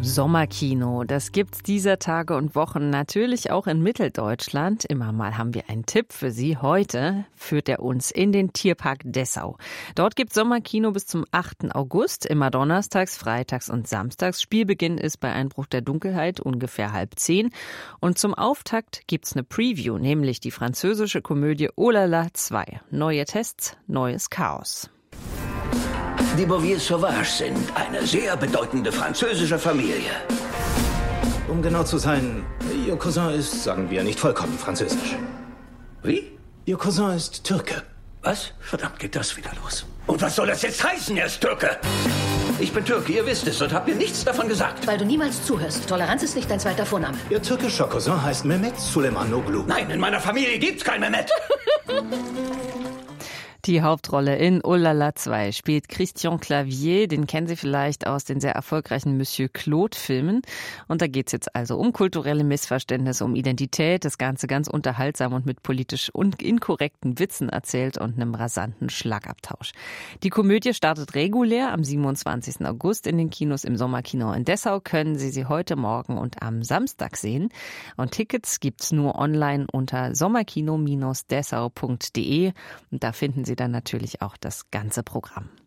Sommerkino, das gibt's dieser Tage und Wochen natürlich auch in Mitteldeutschland. Immer mal haben wir einen Tipp für Sie. Heute führt er uns in den Tierpark Dessau. Dort gibt's Sommerkino bis zum 8. August, immer donnerstags, freitags und samstags. Spielbeginn ist bei Einbruch der Dunkelheit ungefähr 9:30. Und zum Auftakt gibt's eine Preview, nämlich die französische Komödie Oh la la 2. Neue Tests, neues Chaos. Die Bouviers Sauvage sind eine sehr bedeutende französische Familie. Um genau zu sein, Ihr Cousin ist, sagen wir, nicht vollkommen französisch. Wie? Ihr Cousin ist Türke. Was? Verdammt, geht das wieder los. Und was soll das jetzt heißen, er ist Türke? Ich bin Türke, ihr wisst es und habt mir nichts davon gesagt. Weil du niemals zuhörst. Toleranz ist nicht dein zweiter Vorname. Ihr türkischer Cousin heißt Mehmet Suleimanoglu. Nein, in meiner Familie gibt's kein Mehmet. Die Hauptrolle in Oh la la 2 spielt Christian Clavier. Den kennen Sie vielleicht aus den sehr erfolgreichen Monsieur Claude-Filmen. Und da geht's jetzt also um kulturelle Missverständnisse, um Identität. Das Ganze ganz unterhaltsam und mit politisch inkorrekten Witzen erzählt und einem rasanten Schlagabtausch. Die Komödie startet regulär am 27. August in den Kinos. Im Sommerkino in Dessau können Sie heute Morgen und am Samstag sehen. Und Tickets gibt's nur online unter sommerkino-dessau.de. Und da finden Sie dann natürlich auch das ganze Programm.